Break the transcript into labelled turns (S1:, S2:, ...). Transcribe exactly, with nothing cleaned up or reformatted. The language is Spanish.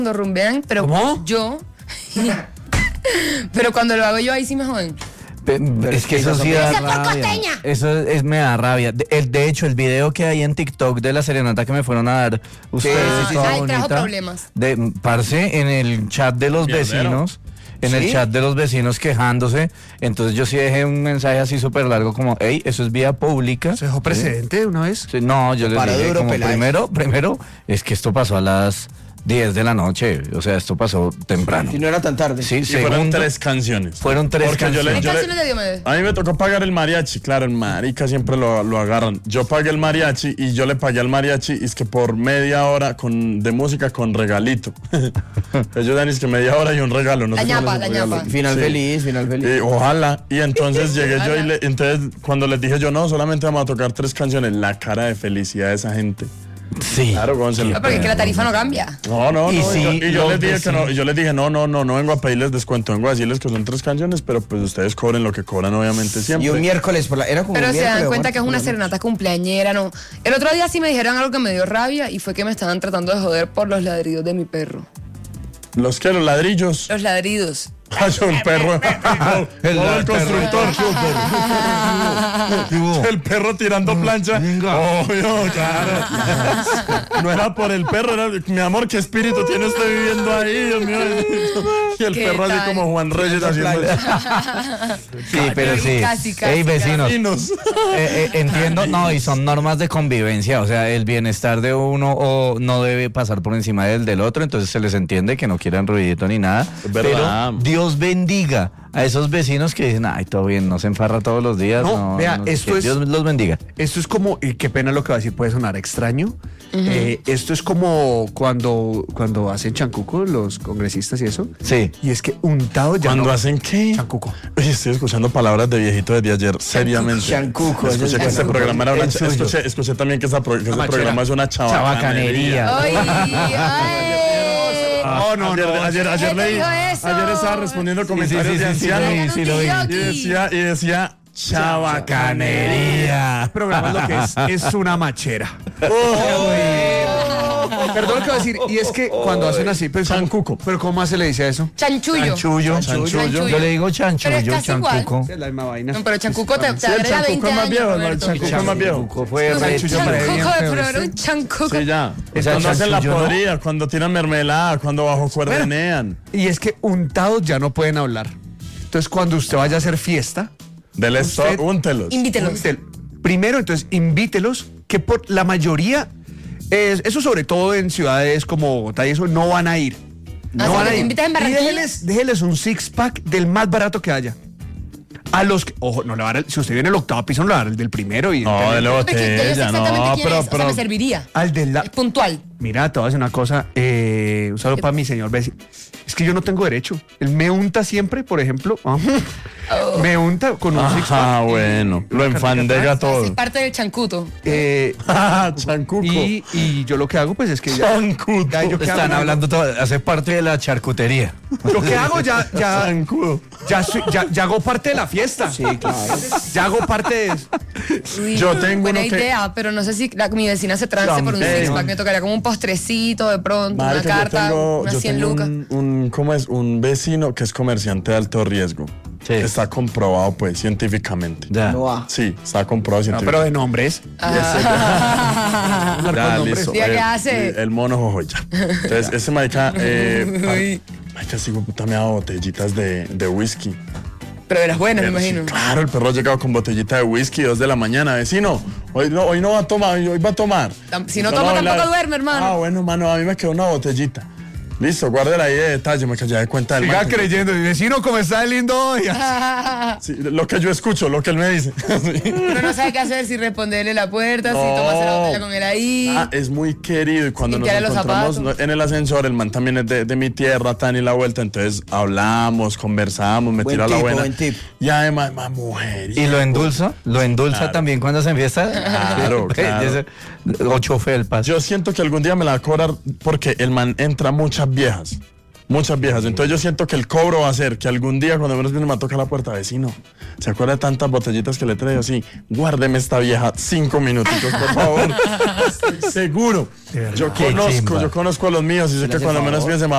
S1: cuando rumbean, pero
S2: ¿Cómo?
S1: yo... pero cuando lo hago yo, ahí sí me joden.
S3: Es que eso sí da rabia. Eso es, me da rabia. De, el, de hecho, el video que hay en TikTok de la serenata que me fueron a dar ustedes,
S1: Ah,
S3: toda
S1: ay, trajo
S3: bonita,
S1: problemas.
S3: de, parce, en el chat de los
S4: Mierdero.
S3: vecinos, en
S2: ¿Sí?
S3: el chat de los vecinos quejándose. Entonces yo sí dejé un mensaje así súper largo como, hey, eso es vía pública.
S2: ¿Se dejó precedente de una vez?
S3: Sí, no, yo les
S5: Para
S3: dije
S5: duro,
S3: como
S5: Peláez.
S3: primero, primero, es que esto pasó a las diez de la noche, o sea, esto pasó temprano.
S5: Si no era tan tarde.
S3: Sí,
S4: Y fueron
S3: segundo,
S4: tres canciones.
S3: fueron tres
S4: Porque yo le-
S1: ¿Qué
S4: yo le-
S1: canciones de Diomedes?
S4: A mí me tocó pagar el mariachi, claro, el marica siempre lo, lo agarran. Yo pagué el mariachi y yo le pagué al mariachi y es que por media hora con, de música con regalito. Ellos dan es que media hora y un regalo. No
S1: La
S4: sé cuál
S1: ñapa,
S4: es el
S1: la
S4: regalo.
S1: ñapa.
S5: Final
S4: Sí.
S5: feliz, final feliz.
S4: Y ojalá. Y entonces llegué yo y le, entonces cuando les dije yo, no, solamente vamos a tocar tres canciones, la cara de felicidad de esa gente.
S3: Sí.
S4: Claro, Gonzalo.
S1: No, porque es que la tarifa no cambia.
S4: No, no,
S3: Y
S4: no.
S3: sí,
S4: y yo, y yo
S3: los
S4: les dije que no,
S3: vecinos.
S4: y yo les dije, no, no, no, no vengo a pedirles descuento, vengo a decirles que son tres canciones, pero pues ustedes cobren lo que cobran, obviamente, siempre.
S5: Y un miércoles por la. Era como
S1: Pero
S5: un
S1: se
S5: miércoles
S1: dan
S5: o
S1: cuenta
S5: martes
S1: que es
S5: por
S1: una
S5: la
S1: serenata cumpleañera, ¿no? El otro día sí me dijeron algo que me dio rabia y fue que me estaban tratando de joder por los ladridos de mi perro.
S4: Los que, los ladrillos.
S1: Los ladridos.
S4: Ay, un perro.
S3: El,
S4: Todo el
S3: perro.
S4: constructor. El perro tirando plancha. Obvio, claro. No era por el perro, era mi amor, qué espíritu tiene usted viviendo ahí, Dios mío. Y el
S1: ¿Qué
S4: perro así
S1: tal?
S4: como Juan Reyes haciendo.
S3: Sí, pero sí.
S1: Casi, casi,
S3: Ey, vecinos.
S4: Caminos.
S3: Eh, eh, entiendo, no, y son normas de convivencia, o sea, el bienestar de uno o no debe pasar por encima del del otro, entonces se les entiende que no quieran ruidito ni nada,
S4: Es verdad.
S3: pero Dios bendiga a esos vecinos que dicen, ay, todo bien, no se enfarra todos los días,
S2: No,
S3: no,
S2: vea,
S3: no sé
S2: esto
S3: qué.
S2: es-
S3: Dios los bendiga.
S2: Esto es como, y qué pena lo que va a decir, puede sonar extraño. Eh, esto es como cuando, cuando hacen chancuco los congresistas y eso.
S3: Sí.
S2: Y es que untado ya
S4: ¿Cuando
S2: no-
S4: hacen qué?
S2: chancuco.
S4: Oye, estoy escuchando palabras de viejito desde ayer, seriamente.
S5: Chancuco, eso
S4: Escuché
S5: es
S4: que este
S5: bueno.
S4: programa era una.
S3: El suyo.
S4: Escuché, escuché también que, esa pro- que ese
S2: Machera.
S4: programa es una chabacanería.
S3: Chabacanería.
S1: Ay, ay.
S4: No, no, ayer,
S2: no.
S4: ayer, ayer
S1: ¿Quién te
S4: leí.
S1: dijo eso?
S4: Ayer estaba respondiendo comentarios
S3: sí,
S4: de
S3: sí, sí,
S4: ancianos.
S3: sí, sí, lo vi.
S4: Y decía, y decía chabacanería.
S2: Este programa es lo que es, es una machera. Perdón lo que voy a decir, y es que cuando hacen así, pues,
S4: Chancuco.
S2: ¿pero cómo más se le dice a eso?
S1: Chanchullo.
S3: Chanchullo.
S4: Chanchullo.
S3: Yo le digo chanchullo,
S1: Pero es casi igual.
S3: chancuco.
S2: Es la misma vaina.
S1: No, pero Chancuco te, te
S4: Sí, el
S1: agrega
S4: chancuco
S1: veinte
S4: es más
S1: años,
S4: viejo, ¿no? El
S1: Roberto.
S4: chancuco es más viejo.
S3: Chancuco fue
S1: Un
S3: re
S1: chancuco
S3: chévere, bien
S1: de
S3: feo,
S1: pero
S3: ¿sí?
S1: un chancuco.
S4: Sí, ya.
S3: O sea,
S4: Cuando hacen la
S3: chanchullo, ¿no?
S4: podrida, cuando tiran mermelada, cuando bajo cuerdenean.
S2: Y es que untados ya no pueden hablar. Entonces, cuando usted vaya a hacer fiesta,
S4: Del esto,
S2: Usted-
S4: úntelos.
S1: Invítelos.
S2: usted- primero, entonces, invítelos, que por la mayoría, es- eso sobre todo en ciudades como Bogotá y eso, no van a ir.
S1: Ah,
S2: No
S1: sí,
S2: van
S1: que
S2: a
S1: te
S2: ir.
S1: invitan en
S2: Y
S1: Barranquilla.
S2: déjeles, déjeles un six pack del más barato que haya. A los que, ojo, no le va a dar el- si usted viene al octavo piso, no le va a dar el del primero y
S4: No, de la
S1: Porque ya yo sé
S4: botella,
S1: exactamente
S4: no,
S1: quién
S4: pero,
S1: es, o sea,
S4: pero
S1: me serviría.
S2: al del la-
S1: Es puntual.
S2: Mira, te voy a decir una cosa, eh, un saludo para mi señor vecino. Es que yo no tengo derecho. Él me unta siempre, por ejemplo, me unta con un six pack.
S4: Ah, bueno, lo enfandega
S1: Es
S4: todo.
S1: parte del chancuto.
S2: Eh,
S4: Ah, chancuco.
S2: y, y yo lo que hago, pues es que ya.
S4: Chancuto.
S2: ya yo qué
S3: Están
S2: hago,
S3: hablando todo, hace parte de la charcutería.
S2: Lo que hago ya, ya,
S4: Chancudo.
S2: ya, soy- ya, ya hago parte de la fiesta.
S5: Sí, claro.
S2: Ya hago parte de eso.
S1: Uy,
S4: Yo tengo
S1: buena
S4: uno que-
S1: idea, pero no sé si la- mi vecina se trance por un
S4: Champén.
S1: six pack. Me tocaría como un postrecito de pronto,
S4: Marica,
S1: una
S4: yo
S1: carta,
S4: tengo,
S1: unas
S4: yo
S1: cien
S4: tengo
S1: lucas.
S4: un, un- ¿cómo es? Un vecino que es comerciante de alto riesgo.
S3: Sí.
S4: Está comprobado, pues, científicamente.
S3: Ya.
S5: No va.
S4: Sí, está comprobado
S2: No,
S4: científicamente.
S2: pero de nombres.
S1: Ah.
S2: Hablar
S4: Ya,
S2: con nombres.
S4: listo.
S1: Diga, ¿qué
S4: Eh,
S1: hace?
S4: El mono jojoya. Entonces, ese marica, eh,
S1: Uy.
S4: pa- marica, sigo puta, me ha dado botellitas de, de whisky.
S1: Pero eras buena, me
S4: Pero sí,
S1: imagino.
S4: claro, el perro ha llegado con botellita de whisky, dos de la mañana. Vecino, hoy no, hoy no va a tomar, hoy va a tomar.
S1: Tam- si no toma,
S4: la-
S1: tampoco duerme, hermano.
S4: Ah, bueno, hermano, a mí me quedó una botellita. Listo, guárdela ahí de detalle, me callé de cuenta del
S2: Siga
S4: man que-
S2: creyendo. Mi vecino, ¿cómo está de lindo hoy?
S4: Sí, lo que yo escucho, lo que él me dice. Sí.
S1: Uno no sabe qué hacer, si responderle la puerta,
S4: No.
S1: si tomarse la botella con él ahí.
S4: Ah, es muy querido y cuando nos
S1: Limpiarle los
S4: encontramos
S1: zapatos.
S4: no, en el ascensor, el man también es de, de mi tierra, tan y la vuelta, entonces hablamos, conversamos, me
S5: Buen
S4: tira la
S5: tipo,
S4: buena.
S5: buen tipo.
S4: Y además, más mujer.
S3: ¿Y lo endulza? ¿Lo endulza
S4: Claro.
S3: también cuando se empieza?
S4: Claro, claro.
S3: Ocho felpas.
S4: Yo siento que algún día me la va a cobrar porque el man entra muchas viejas. Muchas viejas. Entonces yo siento que el cobro va a ser que algún día cuando menos viene me toca la puerta, vecino, ¿se acuerda de tantas botellitas que le traigo? Sí, guárdeme esta vieja cinco minutitos, por favor. Estoy seguro. Yo
S3: Qué
S4: conozco,
S3: chimba.
S4: yo conozco a los míos y sé
S5: Le
S4: que
S5: hace
S4: cuando menos
S5: favor.
S4: piense,